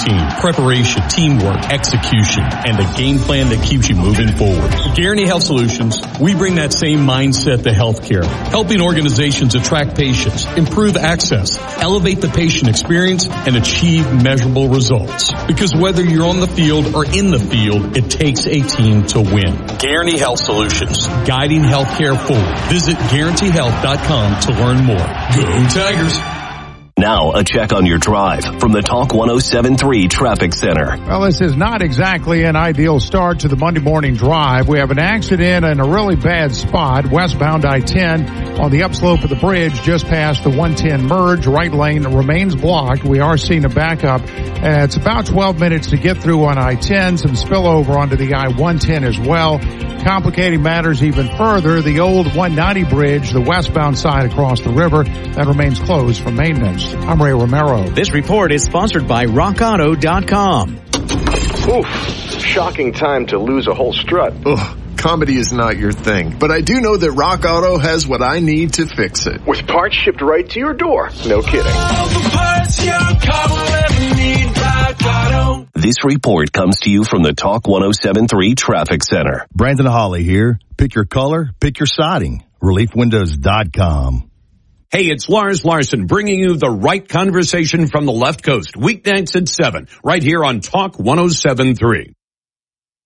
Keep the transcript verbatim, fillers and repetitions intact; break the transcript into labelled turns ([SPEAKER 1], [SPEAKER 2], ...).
[SPEAKER 1] routine, preparation, teamwork, execution, and a game plan that keeps you moving forward. At Guarantee Health Solutions, we bring that same mindset to healthcare, helping organizations attract patients, improve access, elevate the patient experience, and achieve measurable results. Because whether you're on the field or in the field, it takes a team to win. Guarantee Health Solutions, guiding healthcare forward. Visit guarantee health dot com to learn more. Go Tigers!
[SPEAKER 2] Now, a check on your drive from the Talk one oh seven point three Traffic Center.
[SPEAKER 3] Well, this is not exactly an ideal start to the Monday morning drive. We have an accident in a really bad spot, westbound I ten on the upslope of the bridge just past the one ten merge. Right lane remains blocked. We are seeing a backup. Uh, it's about twelve minutes to get through on I ten, some spillover onto the I one ten as well. Complicating matters even further, the old one ninety bridge, the westbound side across the river, that remains closed for maintenance. I'm Ray Romero.
[SPEAKER 4] This report is sponsored by rock auto dot com.
[SPEAKER 5] Oof, shocking time to lose a whole strut.
[SPEAKER 6] Ugh, comedy is not your thing, but I do know that Rock Auto has what I need to fix it.
[SPEAKER 5] With parts shipped right to your door. No kidding.
[SPEAKER 7] All the parts your car will ever need, Rock Auto.
[SPEAKER 2] This report comes to you from the Talk one oh seven point three Traffic Center.
[SPEAKER 8] Brandon Holly here. Pick your color, pick your siding. relief windows dot com.
[SPEAKER 9] Hey, it's Lars Larson bringing you the right conversation from the left coast. Weeknights at seven, right here on Talk one oh seven point three.